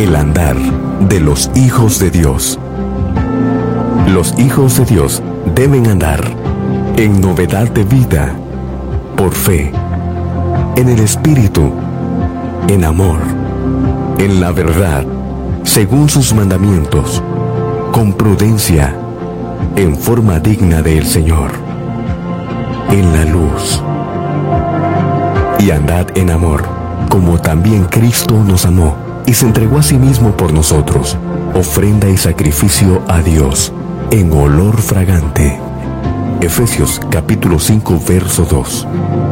el andar de los hijos de Dios. Los hijos de Dios deben andar en novedad de vida, por fe, en el Espíritu, en amor, en la verdad, según sus mandamientos, con prudencia, en forma digna del Señor, en la luz. Y andad en amor, como también Cristo nos amó y se entregó a sí mismo por nosotros, ofrenda y sacrificio a Dios, en olor fragante. Efesios capítulo 5, verso 2.